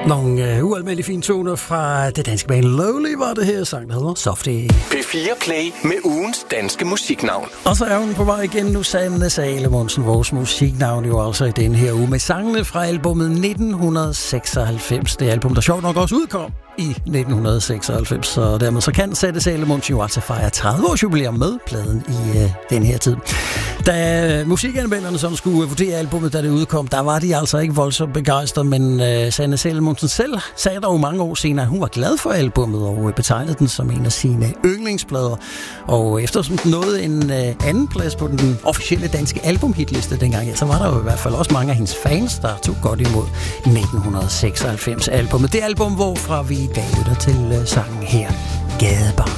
Nogle ualmindelige fine toner fra det danske band Lowly var det her sang, der hedder Softie. P4 Play med ugens danske musiknavn. Og så er hun på vej igen nu, Sanne Salomonsen, vores musiknavn jo altså i den her uge med sangene fra albumet 1996. Det album, der sjovt nok også udkom i 1996, så dermed så kan Sanne Salomonsen jo altså fejre 30 års jubilæum med pladen i den her tid. Da musikanmelderne sådan skulle vurdere albumet, da det udkom, der var de altså ikke voldsomt begejstrede, men Sanne Salomonsen selv sagde dog mange år senere, at hun var glad for albummet og betegnede den som en af sine yndlingsplader. Og eftersom den nåede en anden plads på den officielle danske albumhitliste dengang, ja, så var der jo i hvert fald også mange af hendes fans, der tog godt imod 1996-albummet. Det album, hvorfra vi i dag lytter til sangen her, Gadebarn.